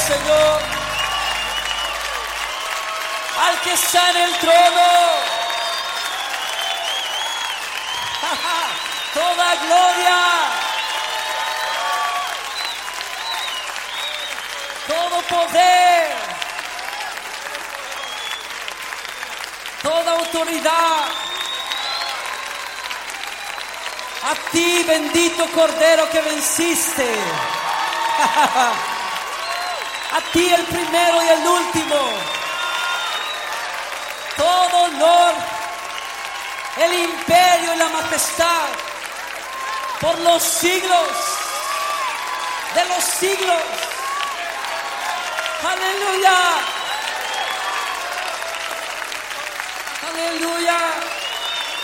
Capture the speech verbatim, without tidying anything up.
Señor, al que está en el trono. Toda gloria, todo poder, toda autoridad a ti, bendito Cordero que venciste. A ti, el primero y el último. Todo honor, el imperio y la majestad por los siglos de los siglos. Aleluya. Aleluya.